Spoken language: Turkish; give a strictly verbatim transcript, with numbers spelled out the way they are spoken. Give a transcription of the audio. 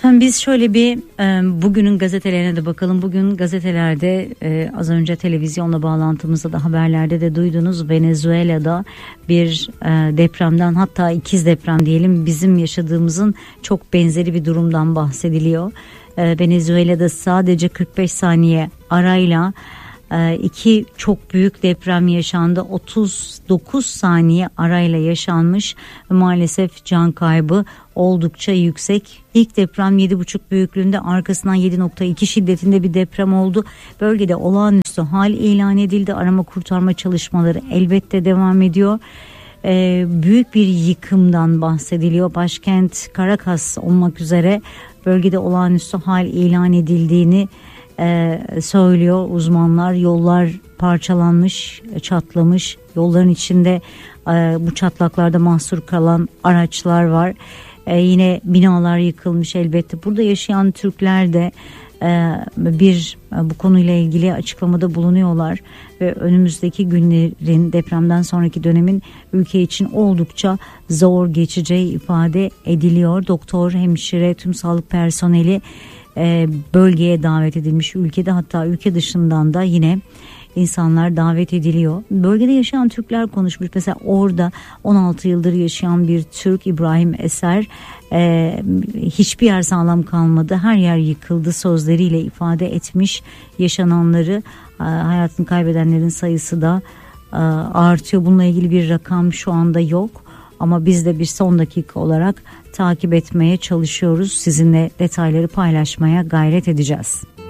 Efendim biz şöyle bir e, bugünün gazetelerine de bakalım. Bugün gazetelerde e, az önce televizyonla bağlantımızda da haberlerde de duydunuz. Venezuela'da bir e, depremden, hatta ikiz deprem diyelim, bizim yaşadığımızın çok benzeri bir durumdan bahsediliyor. E, Venezuela'da sadece kırk beş saniye arayla e, iki çok büyük deprem yaşandı. otuz dokuz saniye arayla yaşanmış. Maalesef can kaybı oldukça yüksek. İlk deprem yedi buçuk büyüklüğünde, arkasından yedi nokta iki şiddetinde bir deprem oldu. Bölgede olağanüstü hal ilan edildi. Arama kurtarma çalışmaları elbette devam ediyor. Ee, büyük bir yıkımdan bahsediliyor. Başkent Caracas olmak üzere bölgede olağanüstü hal ilan edildiğini e, söylüyor uzmanlar. Yollar parçalanmış, çatlamış. Yolların içinde e, bu çatlaklarda mahsur kalan araçlar var. Ee, yine binalar yıkılmış elbette. Burada yaşayan Türkler de e, bir e, bu konuyla ilgili açıklamada bulunuyorlar ve önümüzdeki günlerin, depremden sonraki dönemin ülke için oldukça zor geçeceği ifade ediliyor. Doktor, hemşire, tüm sağlık personeli e, bölgeye davet edilmiş. Ülkede, hatta ülke dışından da yine İnsanlar davet ediliyor. Bölgede yaşayan Türkler konuşmuş. Mesela orada on altı yıldır yaşayan bir Türk, İbrahim Eser, e, hiçbir yer sağlam kalmadı, her yer yıkıldı sözleriyle ifade etmiş yaşananları. E, hayatını kaybedenlerin sayısı da e, artıyor. Bununla ilgili bir rakam şu anda yok. Ama biz de bir son dakika olarak takip etmeye çalışıyoruz. Sizinle detayları paylaşmaya gayret edeceğiz.